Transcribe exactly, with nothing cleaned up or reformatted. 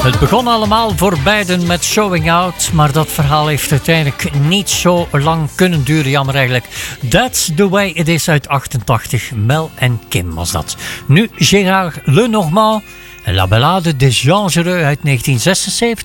Het begon allemaal voor beiden met Showing Out, maar dat verhaal heeft uiteindelijk niet zo lang kunnen duren, jammer eigenlijk. That's the way it is uit achtentachtig, Mel en Kim was dat. Nu Gérard Lenormand, La Ballade des Dangereux uit negentien zesenzeventig.